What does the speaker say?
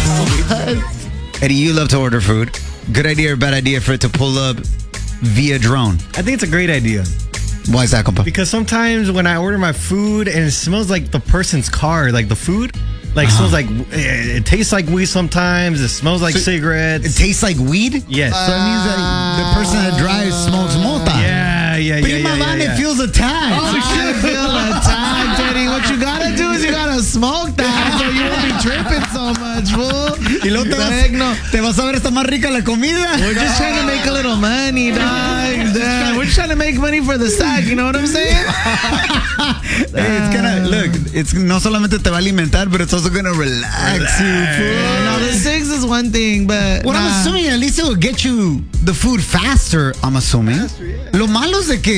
Eddie, you love to order food. Good idea or bad idea for it to pull up via drone? I think it's a great idea. Why is that, compa? Because sometimes when I order my food and it smells like the person's car, like the food, like smells like, it tastes like weed sometimes. It smells like cigarettes. It tastes like weed? Yes. So it means that the person that drives smokes mota. Yeah. Prima Vane feels attacked. Oh, shit, feel attacked, Eddie. What you gotta do is you gotta smoke that so you won't be tripping so much, fool. Y luego te vas a ver, está más rica la comida. We're just trying to make a little money, dog. We're just trying to make money for the sack, you know what I'm saying? It's gonna, look, it's no solamente te va a alimentar, but it's also gonna relax you, fool. No, the 6 is one thing, but What I'm assuming, at least it will get you the food faster, I'm assuming. Lo malo es de que